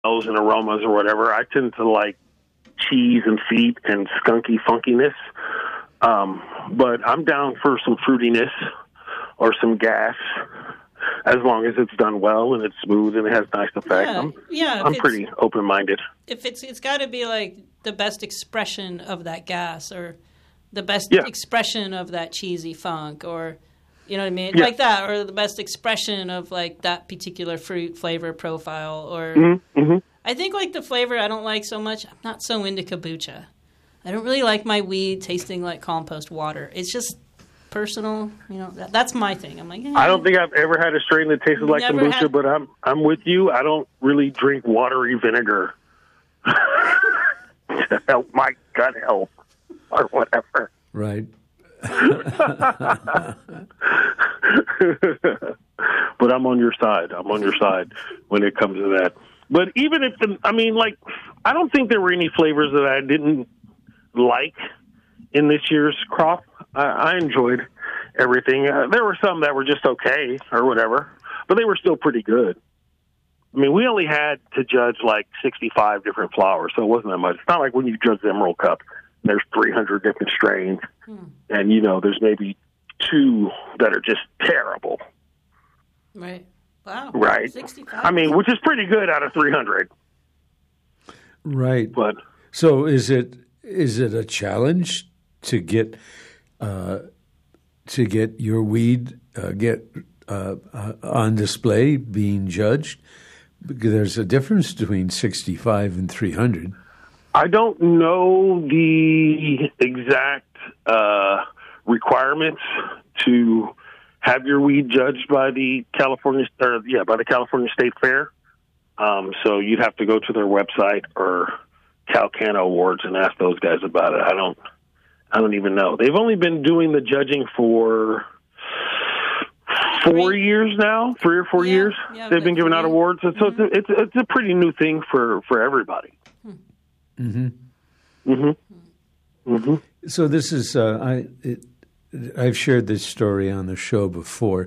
smells and aromas or whatever. I tend to like cheese and feet and skunky funkiness. But I'm down for some fruitiness or some gas, as long as it's done well and it's smooth and it has nice effect. I'm pretty open-minded. If it's got to be like the best expression of that gas, or the best expression of that cheesy funk, or you know what I mean, like that, or the best expression of like that particular fruit flavor profile, or I think like the flavor I don't like so much. I'm not so into kombucha. I don't really like my weed tasting like compost water. It's just personal, you know. That's my thing. I'm like, I don't think I've ever had a strain that tasted like kombucha, but I'm with you. I don't really drink watery vinegar to help my gut health or whatever. Right. But I'm on your side. I'm on your side when it comes to that. But even if, I don't think there were any flavors that I didn't like in this year's crop. I enjoyed everything. There were some that were just okay or whatever, but they were still pretty good. I mean, we only had to judge like 65 different flowers, so it wasn't that much. It's not like when you judge the Emerald Cup, there's 300 different strains, and, there's maybe 2 that are just terrible. Right. Wow. Right. 65. I mean, which is pretty good out of 300. Right. But so is it a challenge to get your weed on display, being judged? Because there's a difference between 65 and 300. I don't know the exact requirements to have your weed judged by the California State Fair. So you'd have to go to their website or CalCana Awards and ask those guys about it. I don't even know. They've only been doing the judging for 4 years now, 3 or 4 years. Yeah, they've been giving out awards, and so it's a pretty new thing for everybody. So this is I've shared this story on the show before.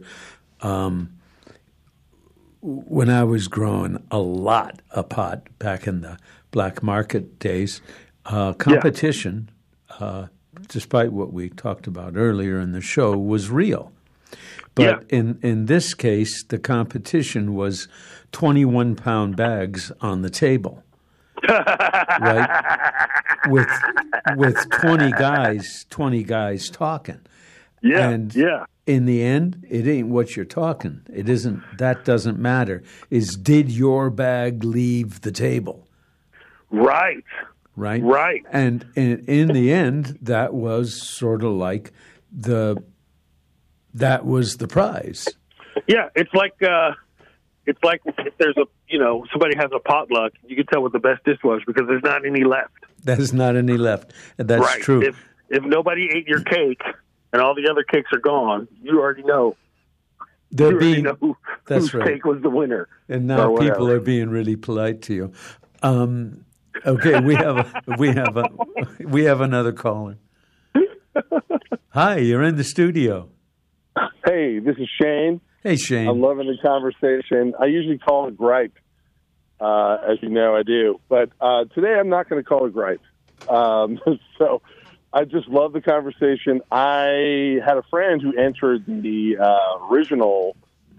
When I was growing a lot of pot back in the black market days, competition, despite what we talked about earlier in the show, was real. But in this case, the competition was 21-pound bags on the table, right? With 20 guys talking. In the end, it ain't what you're talking. It isn't. That doesn't matter. Did your bag leave the table? Right. And in the end, that was sort of like that was the prize. Yeah, it's like if there's somebody has a potluck, you can tell what the best dish was because there's not any left. There's not any left. That's true. If nobody ate your cake and all the other cakes are gone, you already know. Whose cake was the winner. And now people are being really polite to you. Okay, we have another caller. Hi, you're in the studio. Hey, this is Shane. Hey, Shane. I'm loving the conversation. I usually call it gripe, as you know I do. But today I'm not going to call it gripe. So I just love the conversation. I had a friend who entered the original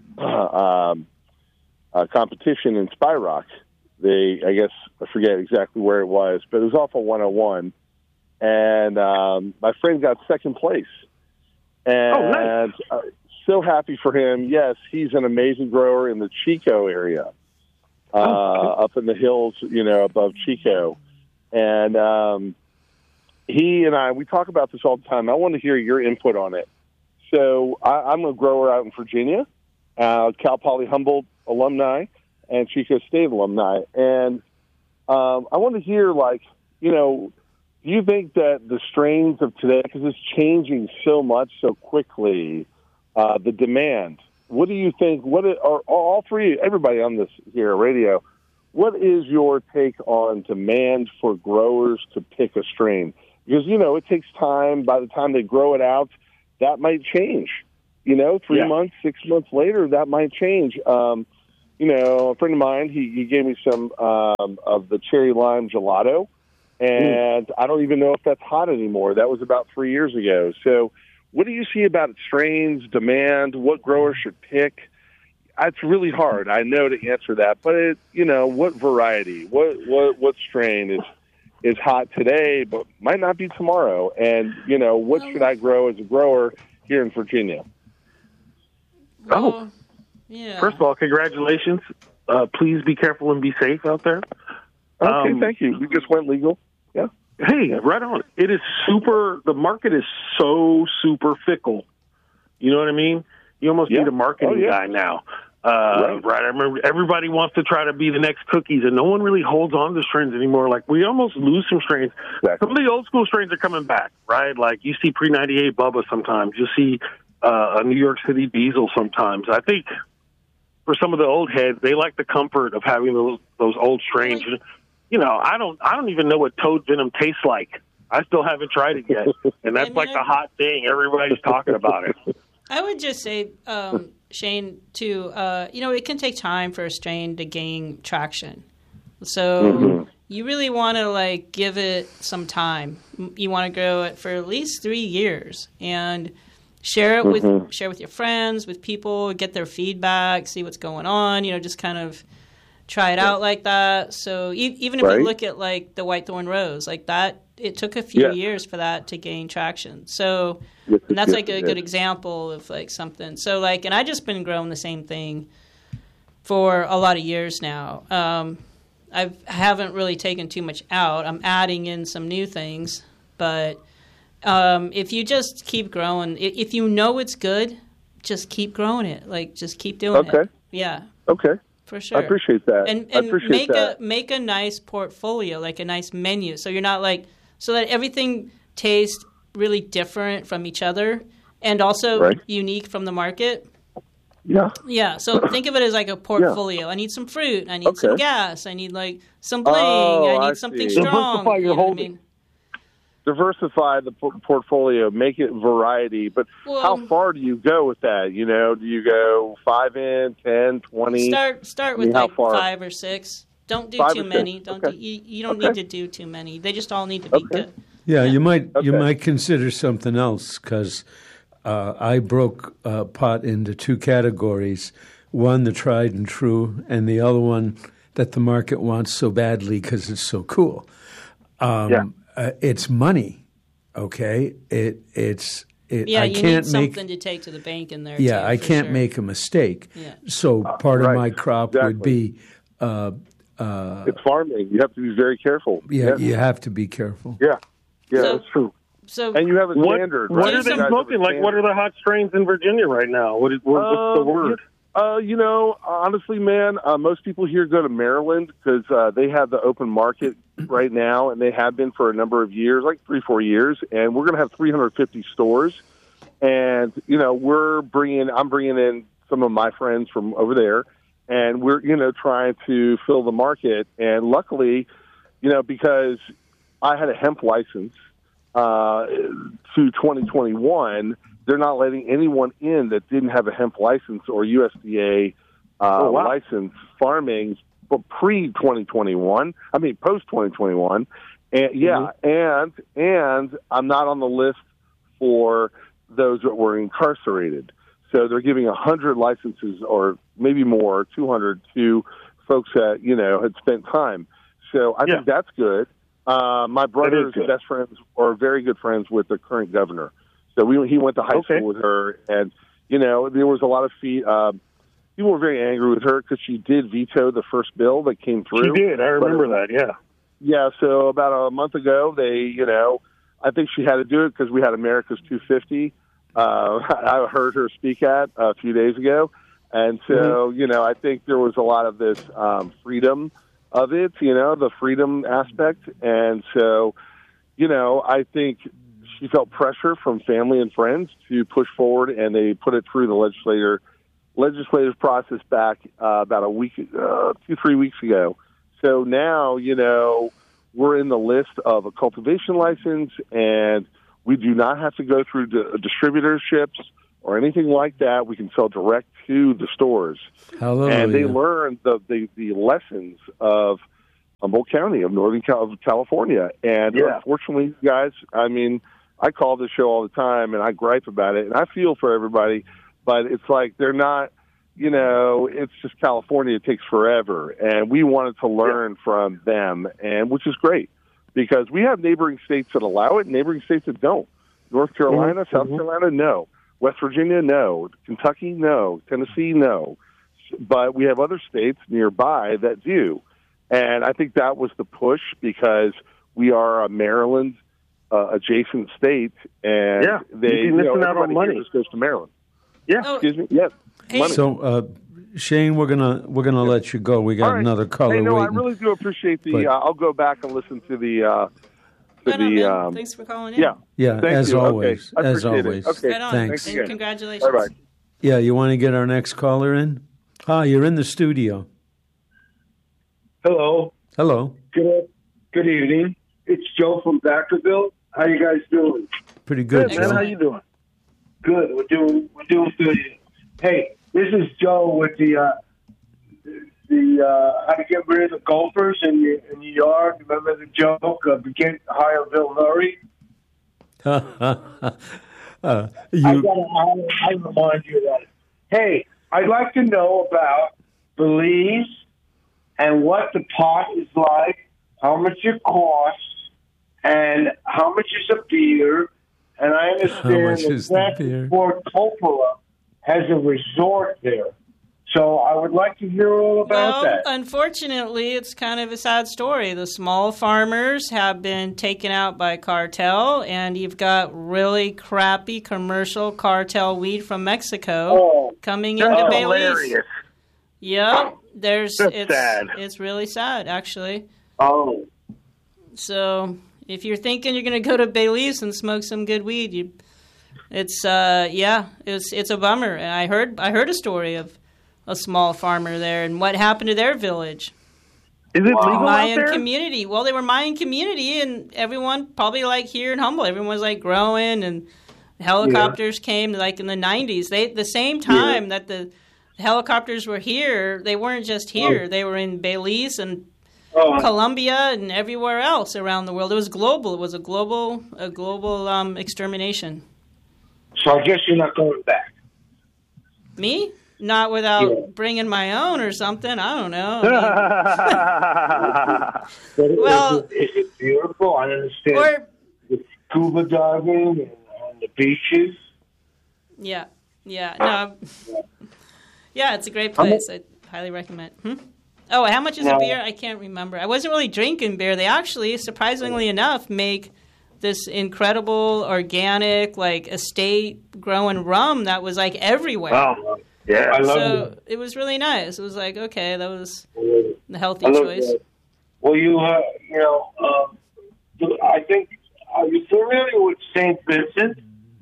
competition in Spy Rock. I forget exactly where it was, but it was off of 101. And my friend got second place. And so happy for him. Yes, he's an amazing grower in the Chico area, up in the hills, above Chico. And he and I, we talk about this all the time. I want to hear your input on it. So I'm a grower out in Virginia, Cal Poly Humboldt alumni and Chico State alumni. And I want to hear, do you think that the strains of today, because it's changing so much so quickly, the demand, what do you think, are all three, everybody on this here radio, what is your take on demand for growers to pick a strain? Because, it takes time. By the time they grow it out, that might change. 3 months, 6 months later, that might change. a friend of mine, he gave me some of the cherry lime gelato, and I don't even know if that's hot anymore. That was about 3 years ago. So what do you see about strains, demand, what growers should pick? It's really hard, I know, to answer that. But, what variety, what strain is hot today but might not be tomorrow? And, what should I grow as a grower here in Virginia? Well, yeah. First of all, congratulations. Please be careful and be safe out there. Okay, thank you. We just went legal. Yeah. Hey, right on. It is the market is so super fickle. You know what I mean? You almost need a marketing guy now. Right. I remember everybody wants to try to be the next cookies, and no one really holds on to strains anymore. Like, we almost lose some strains. Exactly. Some of the old school strains are coming back, right? Like, you see pre-98 Bubba sometimes. You see a New York City Diesel sometimes. I think for some of the old heads, they like the comfort of having those old strains. I don't even know what toad venom tastes like. I still haven't tried it yet, and that's like the hot thing. Everybody's talking about it. I would just say, Shane, too, it can take time for a strain to gain traction. So you really want to, give it some time. You want to grow it for at least 3 years and share it with your friends, with people, get their feedback, see what's going on, just kind of try it out like that. So even if you look at, the Whitethorn Rose, like that, it took a few years for that to gain traction. So and that's a good example of something. So and I just been growing the same thing for a lot of years now. I haven't really taken too much out. I'm adding in some new things, but if you just keep growing, if you know it's good, just keep growing it. Just keep doing it. Yeah. Okay. For sure. I appreciate that. And make a nice portfolio, a nice menu. So you're not so that everything tastes really different from each other and also unique from the market. Yeah. Yeah. So think of it as a portfolio. Yeah. I need some fruit. I need some gas. I need some bling. I need something strong. Diversify your holding. Diversify the portfolio. Make it variety. But how far do you go with that? Do you go 5 in, 10, 20? Start with 5 or 6. Don't do too many. You don't need to do too many. They just all need to be good. Yeah, you might consider something else because I broke pot into 2 categories. One, the tried and true, and the other one that the market wants so badly because it's so cool. It's money, okay? It's Yeah, you need something to take to the bank in there. Yeah, too, I can't make a mistake. Yeah. So part of my crop would be. It's farming. You have to be very careful. Yeah, you have to be careful. Yeah, that's true. So, and you have a standard. What are they smoking? What are the hot strains in Virginia right now? What's the word? Honestly, man, most people here go to Maryland because they have the open market right now, and they have been for a number of years, 3-4 years. And we're going to have 350 stores, and I'm bringing in some of my friends from over there, and we're trying to fill the market. And luckily, because I had a hemp license to 2021. They're not letting anyone in that didn't have a hemp license or USDA license farming, but pre-2021. I mean, post-2021. And and I'm not on the list for those that were incarcerated. So they're giving 100 licenses or maybe more, 200 to folks that, had spent time. So I think that's good. My brother's best friends are very good friends with the current governor. So he went to high school with her, and, there was a lot of people were very angry with her because she did veto the first bill that came through. She did. I remember that, yeah. Yeah, so about a month ago, I think she had to do it because we had America's 250. I heard her speak at a few days ago. And so, I think there was a lot of this freedom of it, the freedom aspect. And so, I think she felt pressure from family and friends to push forward, and they put it through the legislative process back about 2-3 weeks ago. So now, we're in the list of a cultivation license, and we do not have to go through distributorships or anything like that. We can sell direct to the stores. Hallelujah. And they learn the lessons of Humboldt County, of Northern California. And unfortunately, guys, I mean, I call this show all the time, and I gripe about it, and I feel for everybody, but it's like they're not, it's just California. It takes forever. And we wanted to learn from them, and which is great, because we have neighboring states that allow it and neighboring states that don't. North Carolina, South Carolina, no. West Virginia, no. Kentucky, no. Tennessee, no. But we have other states nearby that do. And I think that was the push, because we are a Maryland adjacent state, and you're missing out on money. Just goes to Maryland. Excuse me. Yeah. Hey. So, Shane, we're gonna let you go. We got another caller waiting. I really do appreciate the. I'll go back and listen to the. Thanks for calling in. Yeah. As always. Okay. As always. Okay. Right on. Thanks. And congratulations. Bye. Yeah. You want to get our next caller in? You're in the studio. Hello. Good evening. It's Joe from Vacaville. How you guys doing? Pretty good, man. Joe. How you doing? Good. We're doing good. Hey, this is Joe with the how to get rid of the gophers in your yard. Remember the joke of hire Bill Murray? I remind you of that. Hey, I'd like to know about Belize and what the pot is like, how much it costs, and how much is a beer. And I understand that Fort Coppola has a resort there. So I would like to hear all about that. Unfortunately, it's kind of a sad story. The small farmers have been taken out by cartel, and you've got really crappy commercial cartel weed from Mexico coming into Belize. Yep. It's sad. It's really sad, actually. Oh. So if you're thinking you're going to go to Belize and smoke some good weed, it's a bummer. And I heard a story of a small farmer there and what happened to their village. Is it legal Mayan out there? community. Well, they were Mayan community, and everyone probably like here in Humboldt, everyone was like growing, and helicopters came like in the 90s. The same time that the helicopters were here, they weren't just here. They were in Belize and Colombia and everywhere else around the world. It was global. It was a global extermination. So I guess you're not going back. Me? Not without bringing my own or something. I don't know. Well, is it beautiful? I understand. The scuba diving and the beaches. Yeah. No. Yeah, it's a great place. I highly recommend. Oh, how much is a beer? I can't remember. I wasn't really drinking beer. They actually, surprisingly enough, make this incredible organic, like estate growing rum that was like everywhere. Wow. Yeah, I love it. It was really nice. It was like, okay, that was the healthy choice. Well, I think, are you familiar with St. Vincent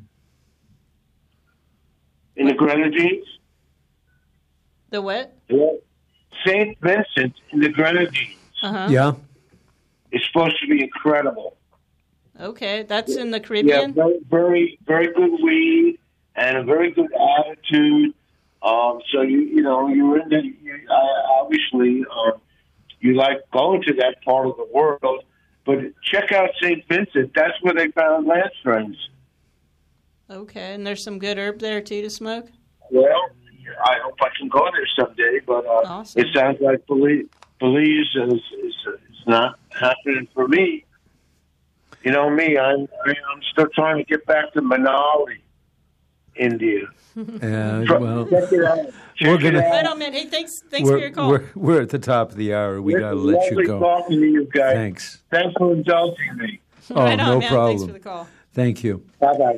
in the Grenadines? The what? St. Vincent in the Grenadines. Uh-huh. Yeah. It's supposed to be incredible. Okay, that's in the Caribbean? Yeah, very, very good weed and a very good attitude. So you're in obviously you like going to that part of the world, but check out St. Vincent. That's where they found lance friends. Okay, and there's some good herb there too to smoke. Well, I hope I can go there someday, but awesome. It sounds like Belize is not happening for me. You know me, I'm still trying to get back to Manali, India. Well, check it out. We're gonna. Right on, man. Hey, thanks for your call. We're at the top of the hour. We got to let you go. Talking to you guys. Thanks. Thanks for indulging me. Right on, no man. problem. Thanks for the call. Thank you. Bye-bye.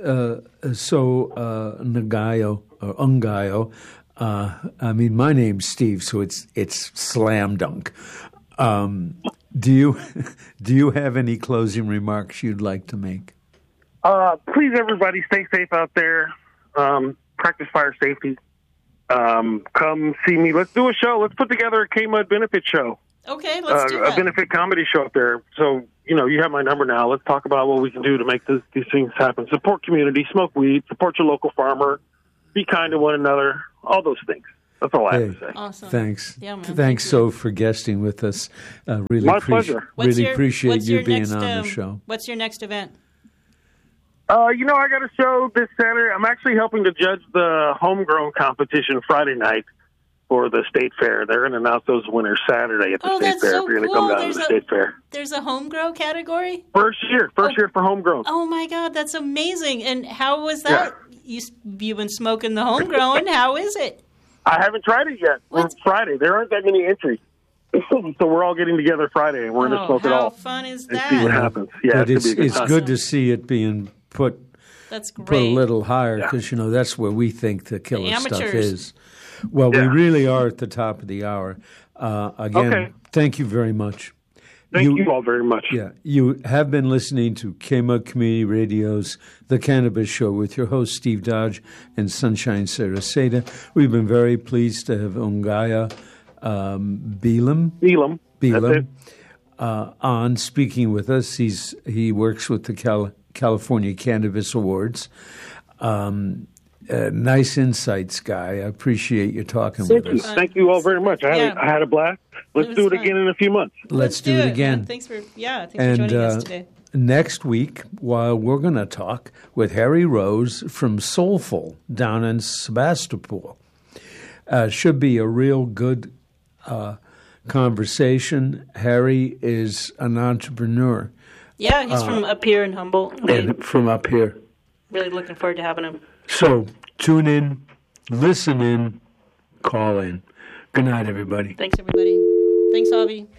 Nagayo or Ungayo. I mean, my name's Steve, so it's slam dunk. Do you have any closing remarks you'd like to make? Please, everybody, stay safe out there. Practice fire safety. Come see me. Let's do a show. Let's put together a K-Mud benefit show. Okay, let's do that. A benefit comedy show up there. So, you have my number now. Let's talk about what we can do to make these things happen. Support community, smoke weed, support your local farmer, be kind to one another. all those things. That's all I have to say. Awesome. Thanks. Yeah, man. Thanks so for guesting with us. Really My pleasure. Appreciate you being on the show. What's your next event? I got a show this Saturday. I'm actually helping to judge the homegrown competition Friday night for the state fair. They're going to announce those winners Saturday at the state fair. So if you're going to come down to the state fair. There's a homegrown category? First year for homegrown. Oh, my God, that's amazing. And how was that? Yeah. You've been smoking the homegrown. How is it? I haven't tried it yet. On Friday. There aren't that many entries. So we're all getting together Friday, and we're going to smoke it all. How fun is that? And see what happens. Yeah, it's good to see it being put a little higher because, that's where we think the killer stuff is. Well, we really are at the top of the hour. Again, thank you very much. Thank you all very much. Yeah, you have been listening to KMUG Community Radio's The Cannabis Show with your host, Steve Dodge and Sunshine Saraseta. We've been very pleased to have Ongaya Belam on speaking with us. He works with the California Cannabis Awards. Nice insights, guy. I appreciate you talking with us. Thank you all very much. I had a blast. Let's do it again in a few months. Let's do it again. Thanks for joining us today. Next week, we're going to talk with Harry Rose from Soulful down in Sebastopol. Should be a real good conversation. Harry is an entrepreneur. Yeah, he's from up here in Humboldt. And from up here. Really looking forward to having him. So tune in, listen in, call in. Good night, everybody. Thanks, everybody. Thanks, Avi.